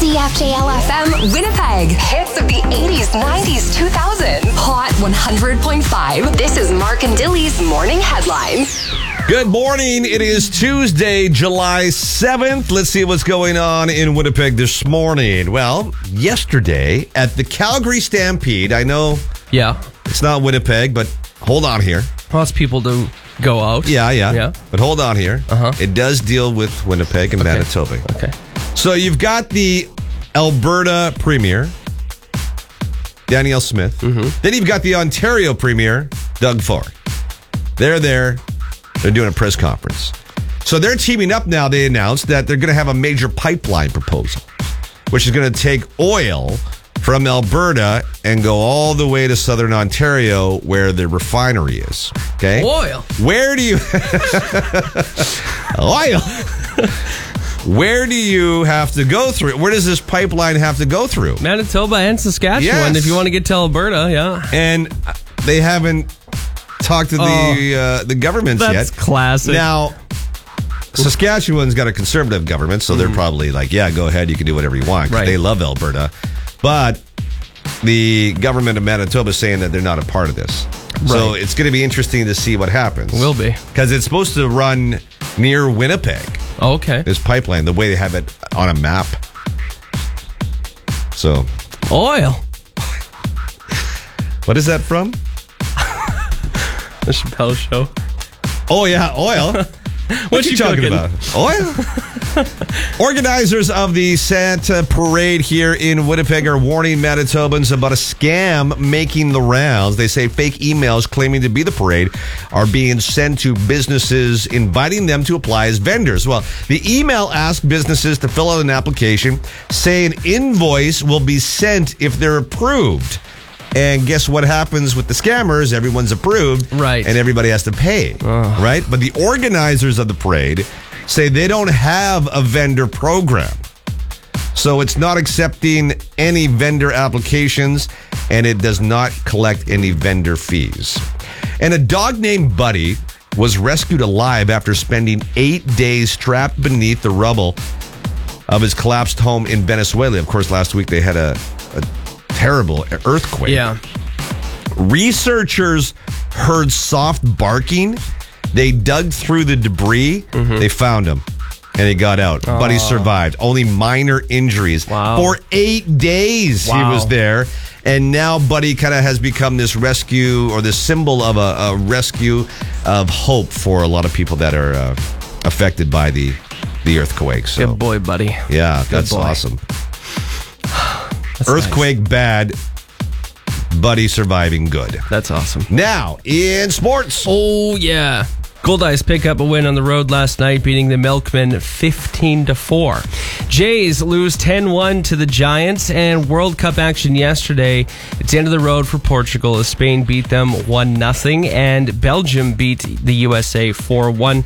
CFJL-FM Winnipeg. Hits of the 80s, 90s, 2000. Hot 100.5. This is Mark and Dilly's Morning Headlines. Good morning. It is Tuesday, July 7th. Let's see what's going on in Winnipeg this morning. Well, yesterday at the Calgary Stampede, I know it's not Winnipeg, but hold on here. Lots of people do go out. Yeah. But hold on here. It does deal with Winnipeg and Manitoba. Okay. So you've got the Alberta Premier, Danielle Smith. Then you've got the Ontario Premier, Doug Ford. They're there. They're doing a press conference. So they're teaming up now. They announced that they're going to have a major pipeline proposal, which is going to take oil from Alberta and go all the way to southern Ontario where the refinery is. Okay? Oil. Where do you... Oil. Where do you have to go through? Where does this pipeline have to go through? Manitoba and Saskatchewan, Yes. if you want to get to Alberta, yeah. And they haven't talked to the governments yet. That's classic. Now, Saskatchewan's got a conservative government, so they're probably like, yeah, go ahead, you can do whatever you want, 'cause Right. they love Alberta. But the government of Manitoba is saying that they're not a part of this. So Right. it's going to be interesting to see what happens. Will be. Because it's supposed to run near Winnipeg, Okay. this pipeline, the way they have it on a map. So, Oil. what is that from? The Chappelle Show. Oh, yeah, oil. What you talking cooking? about? Oil? Organizers of the Santa Parade here in Winnipeg are warning Manitobans about a scam making the rounds. They say fake emails claiming to be the parade are being sent to businesses inviting them to apply as vendors. Well, the email asks businesses to fill out an application, say an invoice will be sent if they're approved. And guess what happens with the scammers? Everyone's approved. Right. And everybody has to pay. Right? But the organizers of the parade say they don't have a vendor program. So it's not accepting any vendor applications, and it does not collect any vendor fees. And a dog named Buddy was rescued alive after spending 8 days trapped beneath the rubble of his collapsed home in Venezuela. Of course, last week they had a terrible earthquake. Yeah. Researchers heard soft barking. They dug through the debris. They found him, and he got out. Buddy survived. Only minor injuries. Wow. For 8 days he was there, and now Buddy kind of has become this rescue, or this symbol of a rescue of hope for a lot of people that are affected by the earthquake. So, Good boy, buddy. yeah, that's boy. awesome. That's Earthquake nice. bad, Buddy surviving good. That's awesome. Now, in sports. Oh, yeah. Goldeyes pick up a win on the road last night, beating the Milkmen 15-4. Jays lose 10-1 to the Giants, and World Cup action yesterday. It's the end of the road for Portugal as Spain beat them 1-0, and Belgium beat the USA 4-1.